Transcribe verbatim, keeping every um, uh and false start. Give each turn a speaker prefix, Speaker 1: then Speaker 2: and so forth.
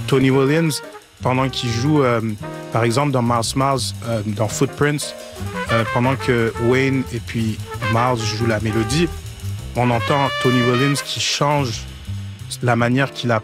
Speaker 1: Tony Williams, pendant qu'il joue, euh, par exemple, dans Miles Miles, euh, dans Footprints, euh, pendant que Wayne et puis Miles jouent la mélodie, on entend Tony Williams qui change la manière qu'il a